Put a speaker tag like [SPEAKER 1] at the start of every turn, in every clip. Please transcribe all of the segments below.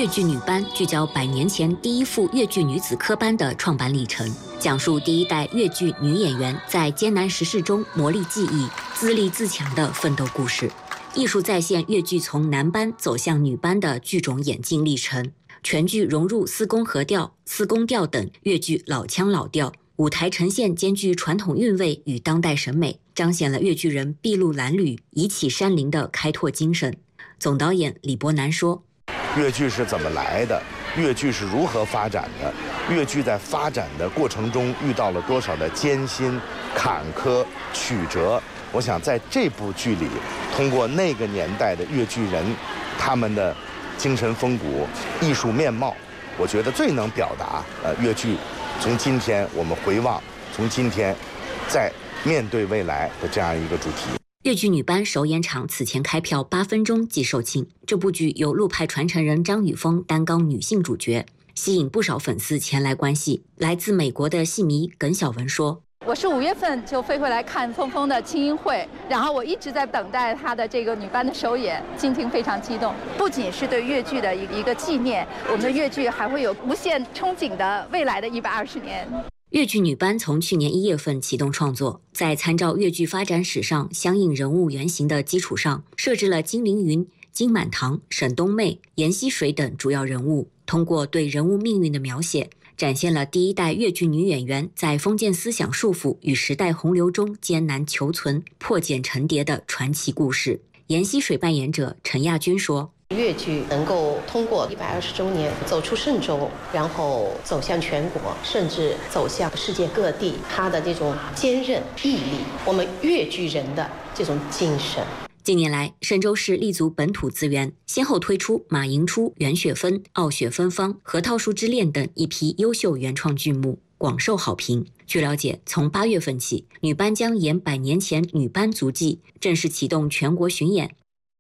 [SPEAKER 1] 越剧女班聚焦100年前第一副越剧女子科班的创办历程，讲述第一代越剧女演员在艰难时事中磨砺技艺、自立自强的奋斗故事。艺术再现越剧从男班走向女班的剧种演进历程。全剧融入司宫和调、司宫调等越剧老腔老调，舞台呈现兼具传统韵味与当代审美，彰显了越剧人筚路蓝缕、移起山林的开拓精神。总导演李伯南说：“
[SPEAKER 2] 越剧是怎么来的？越剧是如何发展的？越剧在发展的过程中遇到了多少的艰辛、坎坷、曲折？我想在这部剧里，通过那个年代的越剧人，他们的精神风骨、艺术面貌，我觉得最能表达越剧从今天我们回望，从今天在面对未来的这样一个主题。”
[SPEAKER 1] 越剧女班首演场此前开票8分钟即售罄。这部剧由陆派传承人张雨峰担纲女性主角，吸引不少粉丝前来观戏。来自美国的戏迷耿晓文说：“
[SPEAKER 3] 我是5月份就飞回来看峰峰的青音会，然后我一直在等待她的这个女班的首演，心情非常激动。不仅是对越剧的一个纪念，我们的越剧还会有无限憧憬的未来的120年。”
[SPEAKER 1] 越剧女班从去年1月份启动创作，在参照越剧发展史上相应人物原型的基础上，设置了金凌云、金满堂、沈冬妹、阎锡水等主要人物，通过对人物命运的描写，展现了第一代越剧女演员在封建思想束缚与时代洪流中艰难求存、破茧成蝶的传奇故事。阎锡水扮演者陈亚军说：“
[SPEAKER 4] 越剧能够通过120周年走出嵊州，然后走向全国，甚至走向世界各地，它的这种坚韧毅力，我们越剧人的这种精神。”
[SPEAKER 1] 近年来，嵊州市立足本土资源，先后推出马迎初、袁雪芬、傲雪芬芳、核桃树之恋等一批优秀原创剧目，广受好评。据了解，从8月份起，女班将演100年前女班足迹，正式启动全国巡演。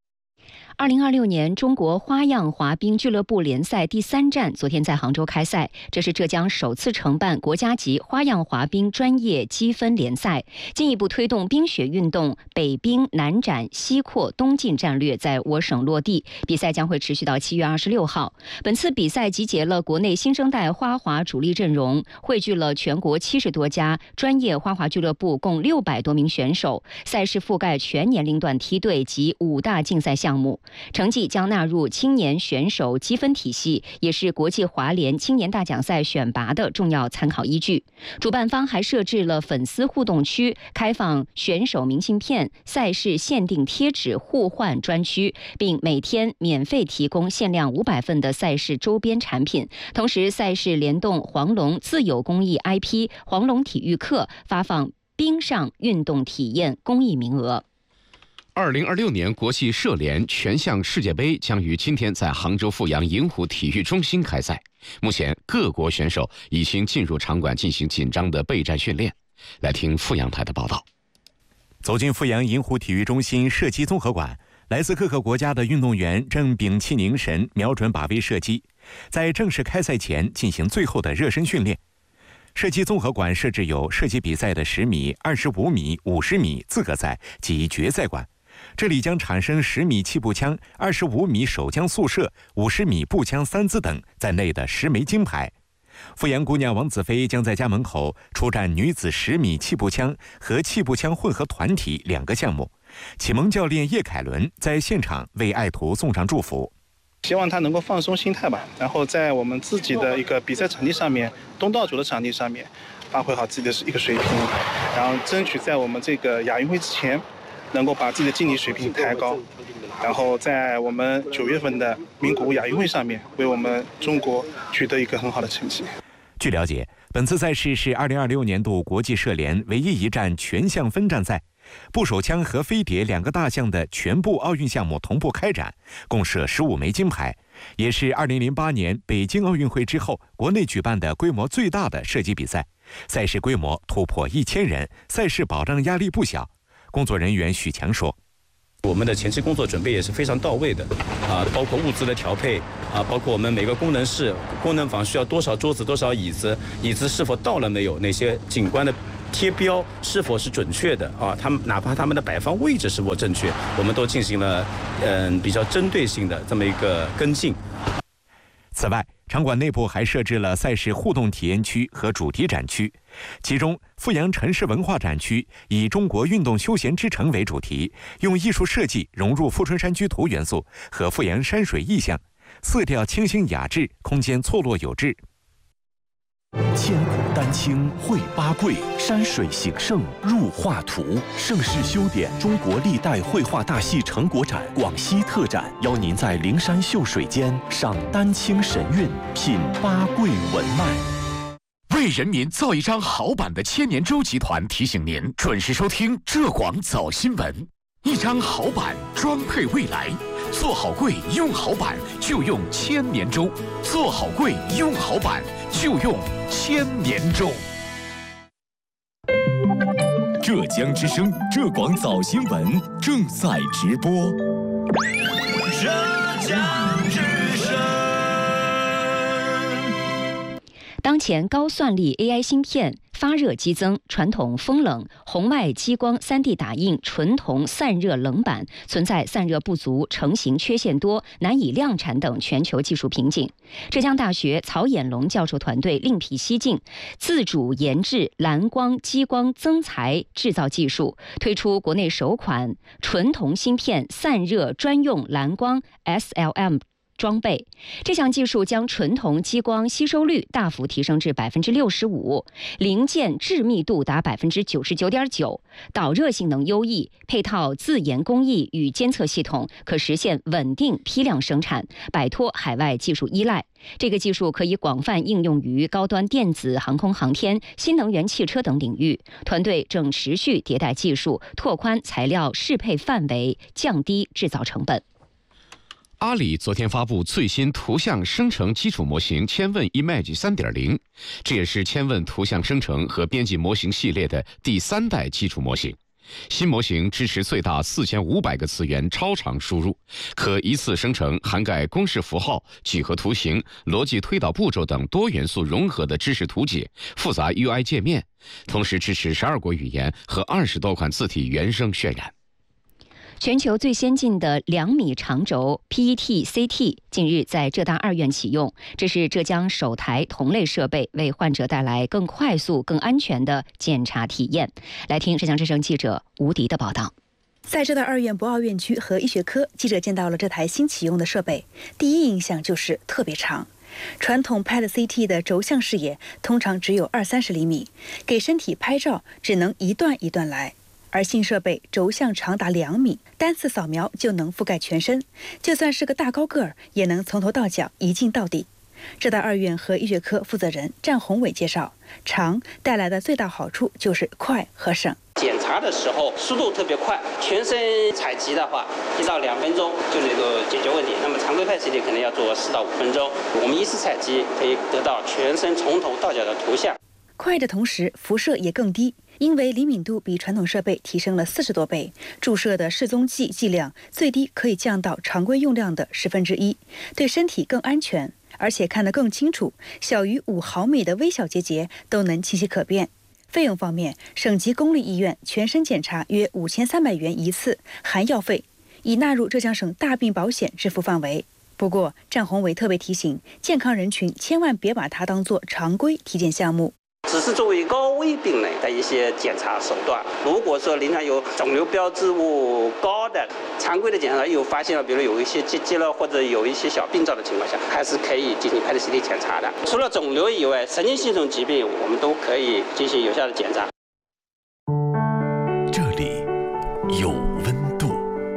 [SPEAKER 5] 2026年中国花样滑冰俱乐部联赛第3站昨天在杭州开赛，这是浙江首次承办国家级花样滑冰专业积分联赛，进一步推动冰雪运动北冰南展西扩东进战略在我省落地。比赛将会持续到7月26号。本次比赛集结了国内新生代花滑主力阵容，汇聚了全国70多家专业花滑俱乐部，共600多名选手。赛事覆盖全年龄段梯队及5大竞赛项目。成绩将纳入青年选手积分体系，也是国际滑联青年大奖赛选拔的重要参考依据。主办方还设置了粉丝互动区，开放选手明信片、赛事限定贴纸互换专区，并每天免费提供限量500份的赛事周边产品。同时，赛事联动黄龙自有公益 IP 黄龙体育课，发放冰上运动体验公益名额。
[SPEAKER 6] 2026年国际射联全项世界杯将于今天在杭州阜阳银湖体育中心开赛。目前各国选手已经进入场馆进行紧张的备战训练。来听阜阳台的报道。
[SPEAKER 7] 走进阜阳银湖体育中心射击综合馆，来自各个国家的运动员正屏气凝神，瞄准靶位射击，在正式开赛前进行最后的热身训练。射击综合馆设置有射击比赛的10米、25米、50米资格赛及决赛馆。这里将产生10米气步枪、25米手枪速射、50米步枪3姿等在内的10枚金牌。阜阳姑娘王子飞将在家门口出战女子10米气步枪和气步枪混合团体2个项目。启蒙教练叶凯伦在现场为爱徒送上祝福，
[SPEAKER 8] 希望他能够放松心态吧，然后在我们自己的一个比赛场地上面，东道主的场地上面发挥好自己的一个水平，然后争取在我们这个亚运会之前能够把自己的竞技水平抬高，然后在我们9月份的名古屋亚运会上面为我们中国取得一个很好的成绩。
[SPEAKER 7] 据了解，本次赛事是2026年度国际射联唯一一站全项分站赛，步手枪和飞碟2个大项的全部奥运项目同步开展，共设15枚金牌，也是2008年北京奥运会之后国内举办的规模最大的射击比赛，赛事规模突破1000人，赛事保障压力不小。工作人员许强说，
[SPEAKER 9] 我们的前期工作准备也是非常到位的，包括物资的调配，包括我们每个功能室、功能房需要多少桌子、多少椅子，椅子是否到了没有，哪些景观的贴标是否是准确的他们哪怕他们的摆放位置是否正确，我们都进行了比较针对性的这么一个跟进。
[SPEAKER 7] 此外，场馆内部还设置了赛事互动体验区和主题展区，其中阜阳城市文化展区以中国运动休闲之城为主题，用艺术设计融入富春山居图元素和阜阳山水意象，色调清新雅致，空间错落有致。
[SPEAKER 10] 千古丹青绘八桂，山水形胜入画图。盛世修典中国历代绘画大戏成果展广西特展，邀您在灵山秀水间赏丹青神韵，品八桂文脉。
[SPEAKER 11] 为人民造一张好版的千年舟集团提醒您准时收听浙广早新闻。一张好版装配未来，做好柜用好版就用千年舟，做好柜用好版就用千年舟。浙江之声浙广早新闻正在直播。
[SPEAKER 10] 浙江之声。
[SPEAKER 5] 当前高算力 AI 芯片发热激增，传统风冷、红外激光 3D 打印纯铜散热冷板存在散热不足、成型缺陷多、难以量产等全球技术瓶颈。浙江大学曹衍龙教授团队另辟蹊径，自主研制蓝光激光增材制造技术，推出国内首款纯铜芯片散热专用蓝光 SLM装备。这项技术将纯铜激光吸收率大幅提升至65%，零件致密度达99.9%，导热性能优异，配套自研工艺与监测系统，可实现稳定批量生产，摆脱海外技术依赖。这个技术可以广泛应用于高端电子、航空航天、新能源汽车等领域。团队正持续迭代技术，拓宽材料适配范围，降低制造成本。
[SPEAKER 6] 阿里昨天发布最新图像生成基础模型千问 Image 3.0， 这也是千问图像生成和编辑模型系列的第3代基础模型。新模型支持最大4500个词元超长输入，可一次生成涵盖公式符号、几何图形、逻辑推导步骤等多元素融合的知识图解、复杂 UI 界面，同时支持12国语言和20多款字体原生渲染。
[SPEAKER 5] 全球最先进的2米长轴 PET-CT 近日在浙大2院启用，这是浙江首台同类设备，为患者带来更快速、更安全的检查体验。来听浙江之声记者吴迪的报道。
[SPEAKER 12] 在浙大2院博鳌院区和医学科，记者见到了这台新启用的设备，第一印象就是特别长。传统 PET-CT 的轴向视野通常只有20-30厘米，给身体拍照只能一段一段来。而新设备轴向长达2米，单次扫描就能覆盖全身，就算是个大高个儿，也能从头到脚一镜到底。浙大2院和医学科负责人战宏伟介绍，长带来的最大好处就是快和省。
[SPEAKER 13] 检查的时候速度特别快，全身采集的话1到2分钟就能够解决问题。那么常规PET-CT可能要做4到5分钟，我们一次采集可以得到全身从头到脚的图像。
[SPEAKER 12] 快的同时，辐射也更低。因为灵敏度比传统设备提升了40多倍，注射的示踪剂剂量最低可以降到常规用量的1/10，对身体更安全，而且看得更清楚，小于5毫米的微小结节都能清晰可辨。费用方面，省级公立医院全身检查约5300元一次，含药费，已纳入浙江省大病保险支付范围。不过，战宏伟特别提醒，健康人群千万别把它当作常规体检项目。
[SPEAKER 13] 只是作为高危病人的一些检查手段。如果说临床有肿瘤标志物高的，常规的检查又发现了，比如有一些结节了或者有一些小病灶的情况下，还是可以进行 PET-CT 检查的。除了肿瘤以外，神经系统疾病我们都可以进行有效的检查。
[SPEAKER 10] 这里有温度。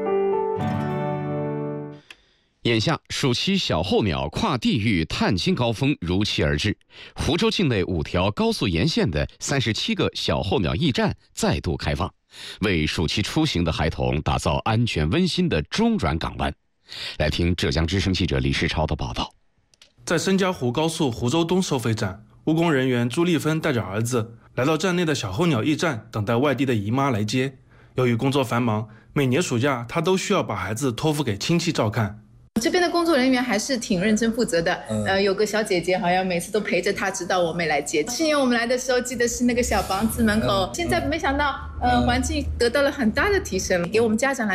[SPEAKER 6] 眼下，暑期小候鸟跨地域探亲高峰如期而至，湖州境内5条高速沿线的37个小候鸟驿站再度开放，为暑期出行的孩童打造安全温馨的中转港湾。来听浙江之声记者李世超的报道。
[SPEAKER 14] 在申嘉湖高速湖州东收费站，务工人员朱丽芬带着儿子来到站内的小候鸟驿站，等待外地的姨妈来接。由于工作繁忙，每年暑假她都需要把孩子托付给亲戚照看。
[SPEAKER 15] 这边的工作人员还是挺认真负责的，有个小姐姐好像每次都陪着她，直到我们来接。去年我们来的时候，记得是那个小房子门口，现在没想到，环境得到了很大的提升，给我们家长来